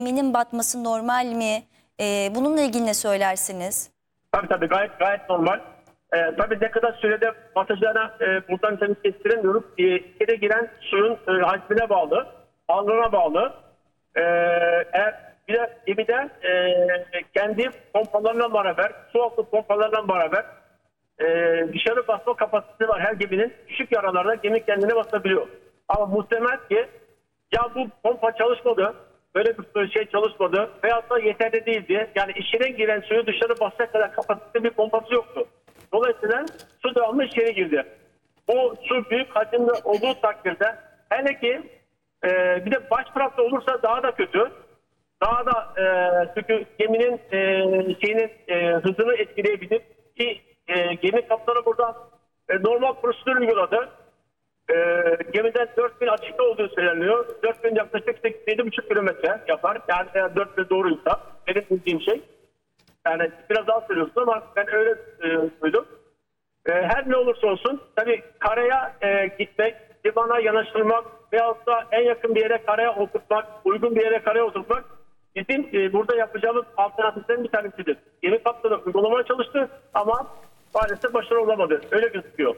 Geminin batması normal mi? Bununla ilgili ne söylersiniz? Tabii gayet normal. Tabii ne kadar sürede batacağına buradan tabii kestiremiyoruz. İçeri giren suyun hacmine bağlı, ağırlığına bağlı. Eğer bir de gemide kendi pompalarla beraber, su altı pompalarla beraber dışarı basma kapasitesi var her geminin. Küçük yaralarda gemi kendine basabiliyor. Ama muhtemel ki ya bu pompa çalışmadı, böyle bir şey çalışmadı veyahut da yeterli değildi. Yani içine giren suyu dışarı basacak kadar kapasiteli bir pompası yoktu. Dolayısıyla su devamlı içeri girdi. Bu su büyük hacimde olduğu takdirde hele ki bir de baş tarafta olursa daha da kötü. Daha da çünkü geminin hızını etkileyebilir ki gemi kaptanı burada normal prosedür uyguladı. Gemiden 4000 açıkta olduğu söyleniyor. 4000 yaklaşık 7,5 kilometre yapar. Yani eğer 4000 doğruysa benim bildiğim şey. Yani biraz daha söylüyorsun ama ben öyle duydum. Her ne olursa olsun tabii karaya gitmek, limana yanaştırmak veyahut da en yakın bir yere karaya oturtmak, uygun bir yere karaya oturtmak bizim burada yapacağımız alternatiflerin bir tanesidir. Gemi kaptanı uygulamaya çalıştı ama maalesef başarılı olamadı. Öyle gözüküyor.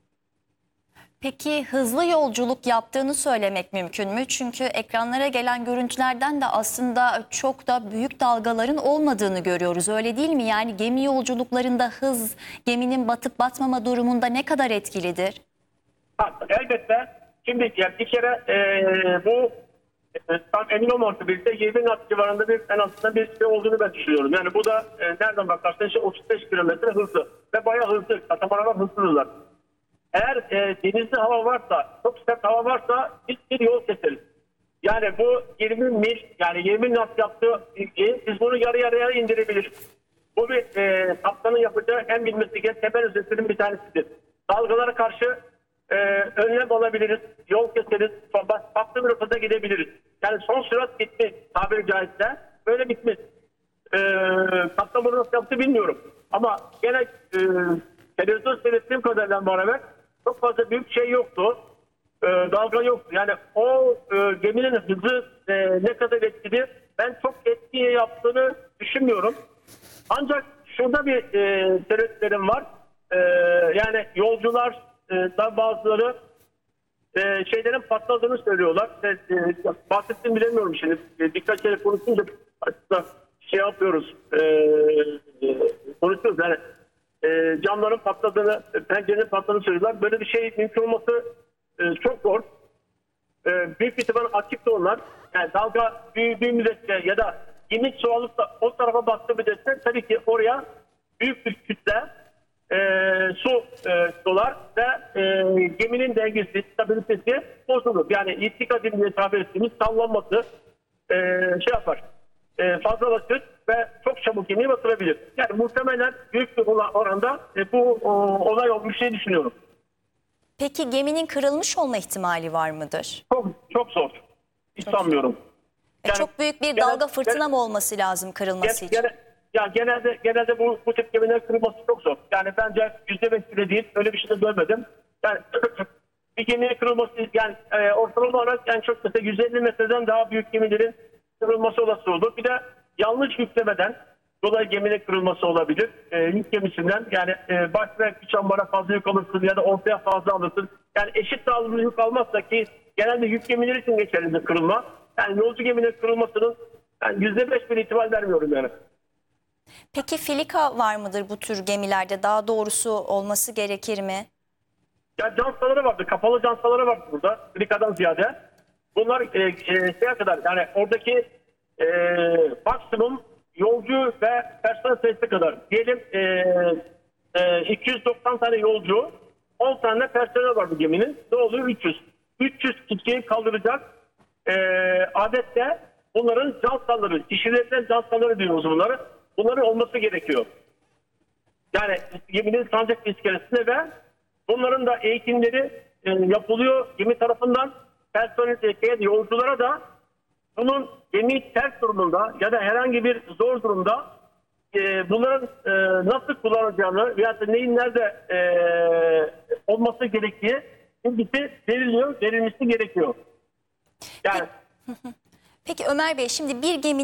Peki hızlı yolculuk yaptığını söylemek mümkün mü? Çünkü ekranlara gelen görüntülerden de aslında çok da büyük dalgaların olmadığını görüyoruz. Öyle değil mi? Yani gemi yolculuklarında hız geminin batıp batmama durumunda ne kadar etkilidir? Elbette. Şimdi yani bir kere bu tam emin olmamakla birlikte 20 knot civarında en azından bir şey olduğunu ben düşünüyorum. Yani bu da nereden bakarsan işte 35 kilometre hızlı ve bayağı hızlı. Katamaranlar hızlıdırlar. Eğer denizli hava varsa, çok sert hava varsa biz bir yol keseriz. Yani bu 20 mil, yani 20 knot yaptığı ilgi, biz bunu yarı yarıya indirebiliriz. Bu bir kaptanın yapacağı en bilmesi gereken temel özetlerin bir tanesidir. Dalgalara karşı önlem alabiliriz, yol keseriz, farklı bir rotada gidebiliriz. Yani son sürat gitmiş tabiri caizse, böyle bitmiş. Kaptan bunu nasıl yaptı bilmiyorum. Ama gene televizyon seyrettiğim kadarıyla beraber çok fazla büyük şey yoktu. Dalga yoktu. Yani o geminin hızı ne kadar etkili, ben çok etki yaptığını düşünmüyorum. Ancak şurada bir tereddütlerim var. Yani yolcular da bazıları şeylerin patladığını söylüyorlar. Bahsettiğimi bilemiyorum şimdi. Birkaç kere konuşunca aslında şey yapıyoruz. Konuşuyoruz yani. Camların patladığını, pencerenin patladığını söylüyorlar. Böyle bir şey mümkün olması çok zor. Büyük bir ihtimalle açık da onlar. Yani dalga büyüdüğü müddetçe ya da gemi su alıp da o tarafa baktığı müddetçe tabii ki oraya büyük bir kütle su dolar ve geminin dengesi, stabilitesi bozulur. Yani irtika diye tabir ettiğimiz sallanması şey yapar. Fazlalaşır ve çok çabuk gemiyi batırabilir. Yani muhtemelen büyük bir oranda bu olay olmuş diye düşünüyorum. Peki geminin kırılmış olma ihtimali var mıdır? Çok zor. Hiç sanmıyorum. Yani, Çok büyük bir dalga fırtına mı olması lazım kırılması için? Genelde bu tip gemilerin kırılması çok zor. Yani bence %5 bile değil. Öyle bir şey de görmedim. Yani bir geminin kırılması yani ortalama olarak yani çok mesela 150 metreden daha büyük gemilerin kırılması olası olur. Bir de yanlış yüklemeden dolayı geminin kırılması olabilir. Yük gemisinden yani baş ve küçük ambara fazla yük alırsın ya da ortaya fazla alırsın. Yani eşit dağılımlı yük almazsa ki genelde yük gemileri için geçerlidir kırılma. Yani yolcu geminin kırılmasının yani %5 bir ihtimal vermiyorum yani. Peki filika var mıdır bu tür gemilerde? Daha doğrusu olması gerekir mi? Ya cansaları vardı, kapalı cansaları vardı burada. Filikadan ziyade. Bunlar şeye kadar yani oradaki maksimum yolcu ve personel sayısı kadar. Diyelim 290 tane yolcu, 10 tane personel var bu geminin. Ne oluyor? 300. 300 kişiyi kaldıracak adette bunların cansaları, kişilerden cansaları diyoruz bunları. Bunların olması gerekiyor. Yani geminin sancak iskelesinde ve bunların da eğitimleri yapılıyor gemi tarafından. Personel yolculara da bunun gemi ters durumunda ya da herhangi bir zor durumda bunların nasıl kullanacağını veya da neyin nerede olması gerektiği bilgisi veriliyor, verilmesi gerekiyor. Yani Peki Ömer Bey, şimdi bir geminin